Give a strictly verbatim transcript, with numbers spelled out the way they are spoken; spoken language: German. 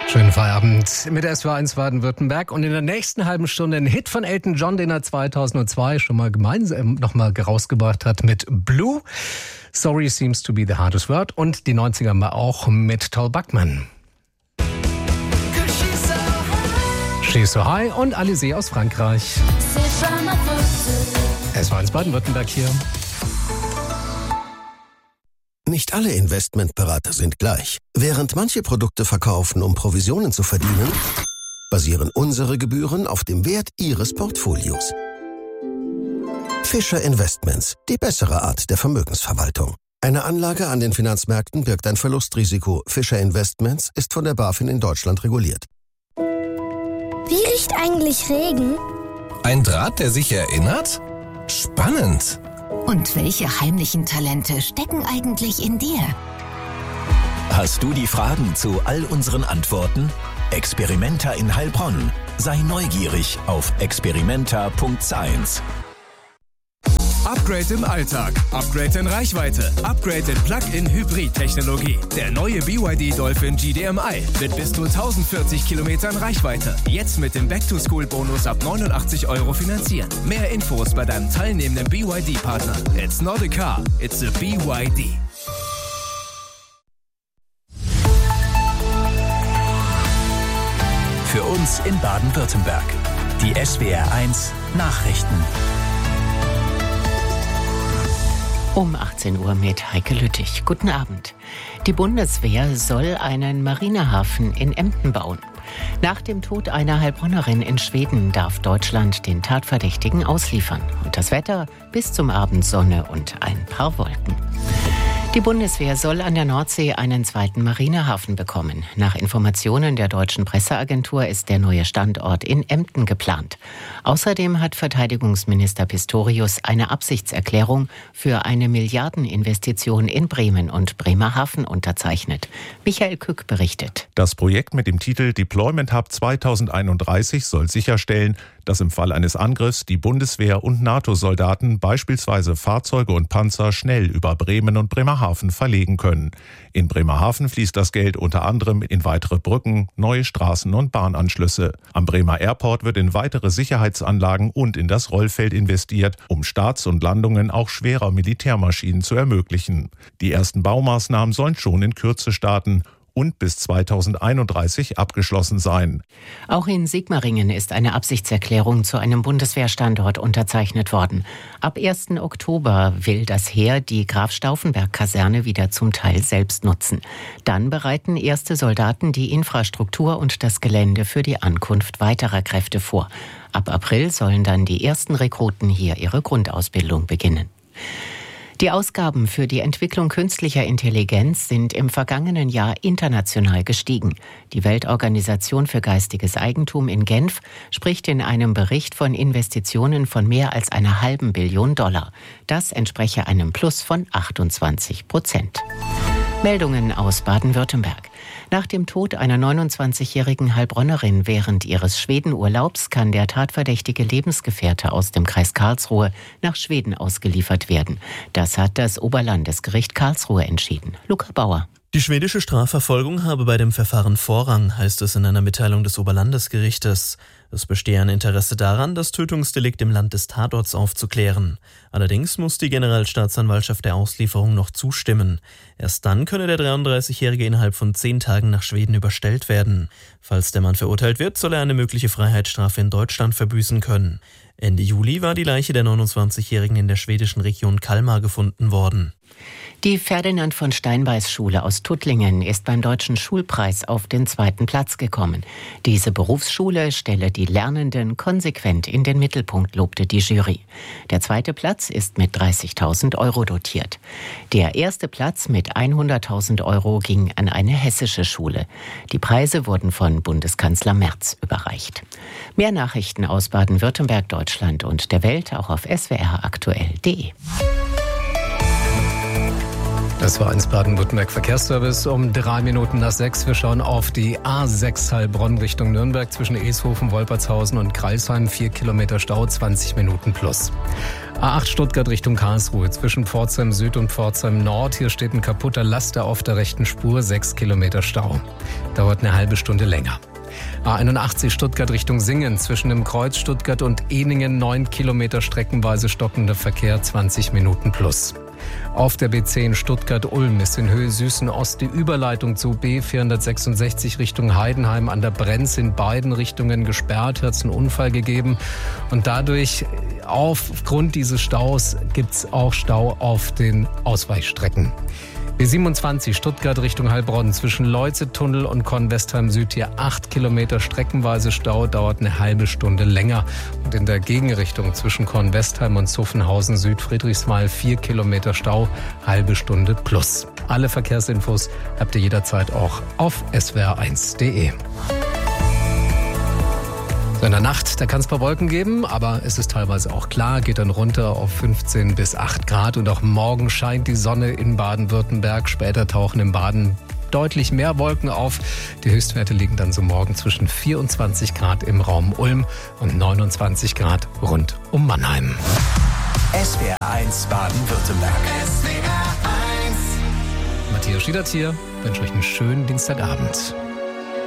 Schönen Feierabend mit der S W R eins Baden-Württemberg und in der nächsten halben Stunde ein Hit von Elton John, den er zweitausendzwei schon mal gemeinsam nochmal rausgebracht hat mit Blue. Sorry seems to be the hardest word und die neunziger mal auch mit Tal Bachmann. She's so high und Alizée aus Frankreich. S W R eins Baden-Württemberg hier. Nicht alle Investmentberater sind gleich. Während manche Produkte verkaufen, um Provisionen zu verdienen, basieren unsere Gebühren auf dem Wert Ihres Portfolios. Fischer Investments, die bessere Art der Vermögensverwaltung. Eine Anlage an den Finanzmärkten birgt ein Verlustrisiko. Fischer Investments ist von der BaFin in Deutschland reguliert. Wie riecht eigentlich Regen? Ein Draht, der sich erinnert? Spannend! Und welche heimlichen Talente stecken eigentlich in dir? Hast du die Fragen zu all unseren Antworten? Experimenta in Heilbronn. Sei neugierig auf experimenta punkt science. Upgrade im Alltag, Upgrade in Reichweite, Upgrade in Plug-in-Hybrid-Technologie. Der neue B Y D Dolphin G D M I mit bis zu tausendvierzig Kilometern Reichweite. Jetzt mit dem Back-to-School-Bonus ab neunundachtzig Euro finanzieren. Mehr Infos bei deinem teilnehmenden B Y D-Partner. It's not a car, it's a B Y D. Für uns in Baden-Württemberg. Die S W R eins Nachrichten. Um achtzehn Uhr mit Heike Lüttich. Guten Abend. Die Bundeswehr soll einen Marinehafen in Emden bauen. Nach dem Tod einer Heilbronnerin in Schweden darf Deutschland den Tatverdächtigen ausliefern. Und das Wetter bis zum Abend Sonne und ein paar Wolken. Die Bundeswehr soll an der Nordsee einen zweiten Marinehafen bekommen. Nach Informationen der deutschen Presseagentur ist der neue Standort in Emden geplant. Außerdem hat Verteidigungsminister Pistorius eine Absichtserklärung für eine Milliardeninvestition in Bremen und Bremerhaven unterzeichnet. Michael Kück berichtet. Das Projekt mit dem Titel Deployment Hub zweitausendeinunddreißig soll sicherstellen, dass im Fall eines Angriffs die Bundeswehr und NATO-Soldaten beispielsweise Fahrzeuge und Panzer schnell über Bremen und Bremerhaven verlegen können. In Bremerhaven fließt das Geld unter anderem in weitere Brücken, neue Straßen und Bahnanschlüsse. Am Bremer Airport wird in weitere Sicherheitsanlagen und in das Rollfeld investiert, um Starts und Landungen auch schwerer Militärmaschinen zu ermöglichen. Die ersten Baumaßnahmen sollen schon in Kürze starten und bis zweitausendeinunddreißig abgeschlossen sein. Auch in Sigmaringen ist eine Absichtserklärung zu einem Bundeswehrstandort unterzeichnet worden. Ab ersten Oktober will das Heer die Graf-Stauffenberg-Kaserne wieder zum Teil selbst nutzen. Dann bereiten erste Soldaten die Infrastruktur und das Gelände für die Ankunft weiterer Kräfte vor. Ab April sollen dann die ersten Rekruten hier ihre Grundausbildung beginnen. Die Ausgaben für die Entwicklung künstlicher Intelligenz sind im vergangenen Jahr international gestiegen. Die Weltorganisation für geistiges Eigentum in Genf spricht in einem Bericht von Investitionen von mehr als einer halben Billion Dollar. Das entspreche einem Plus von achtundzwanzig Prozent. Meldungen aus Baden-Württemberg. Nach dem Tod einer neunundzwanzigjährigen Heilbronnerin während ihres Schwedenurlaubs kann der tatverdächtige Lebensgefährte aus dem Kreis Karlsruhe nach Schweden ausgeliefert werden. Das hat das Oberlandesgericht Karlsruhe entschieden. Luca Bauer. Die schwedische Strafverfolgung habe bei dem Verfahren Vorrang, heißt es in einer Mitteilung des Oberlandesgerichtes. Es bestehe ein Interesse daran, das Tötungsdelikt im Land des Tatorts aufzuklären. Allerdings muss die Generalstaatsanwaltschaft der Auslieferung noch zustimmen. Erst dann könne der dreiunddreißigjährige innerhalb von zehn Tagen nach Schweden überstellt werden. Falls der Mann verurteilt wird, soll er eine mögliche Freiheitsstrafe in Deutschland verbüßen können. Ende Juli war die Leiche der neunundzwanzigjährigen in der schwedischen Region Kalmar gefunden worden. Die Ferdinand von Steinbeis Schule aus Tuttlingen ist beim Deutschen Schulpreis auf den zweiten Platz gekommen. Diese Berufsschule stelle die Lernenden konsequent in den Mittelpunkt, lobte die Jury. Der zweite Platz ist mit dreißigtausend Euro dotiert. Der erste Platz mit hunderttausend Euro ging an eine hessische Schule. Die Preise wurden von Bundeskanzler Merz überreicht. Mehr Nachrichten aus Baden-Württemberg, Deutschland und der Welt auch auf s w r aktuell punkt d e. Das war eins Baden-Württemberg Verkehrsservice um drei Minuten nach sechs. Wir schauen auf die A sechs Heilbronn Richtung Nürnberg zwischen Eshofen, Wolpertshausen und Kreilsheim. Vier Kilometer Stau, zwanzig Minuten plus. A acht Stuttgart Richtung Karlsruhe zwischen Pforzheim Süd und Pforzheim Nord. Hier steht ein kaputter Laster auf der rechten Spur, sechs Kilometer Stau. Dauert eine halbe Stunde länger. A einundachtzig Stuttgart Richtung Singen zwischen dem Kreuz Stuttgart und Ehningen, neun Kilometer streckenweise stockender Verkehr, zwanzig Minuten plus. Auf der B zehn Stuttgart-Ulm ist in Höhe Süßen Ost die Überleitung zu B vierhundertsechsundsechzig Richtung Heidenheim an der Brenz in beiden Richtungen gesperrt. Hat es einen Unfall gegeben und dadurch aufgrund dieses Staus gibt es auch Stau auf den Ausweichstrecken. B siebenundzwanzig Stuttgart Richtung Heilbronn zwischen Leuze-Tunnel und Kornwestheim Süd hier acht Kilometer streckenweise Stau, dauert eine halbe Stunde länger. Und in der Gegenrichtung zwischen Kornwestheim und Zuffenhausen Süd Friedrichsmal vier Kilometer Stau, halbe Stunde plus. Alle Verkehrsinfos habt ihr jederzeit auch auf s w r eins punkt d e. So in der Nacht, da kann es ein paar Wolken geben, aber es ist teilweise auch klar, geht dann runter auf fünfzehn bis acht Grad und auch morgen scheint die Sonne in Baden-Württemberg. Später tauchen im Baden deutlich mehr Wolken auf. Die Höchstwerte liegen dann so morgen zwischen vierundzwanzig Grad im Raum Ulm und neunundzwanzig Grad rund um Mannheim. S W R eins Baden-Württemberg. S W R eins. Matthias Schiedert hier, wünsche euch einen schönen Dienstagabend.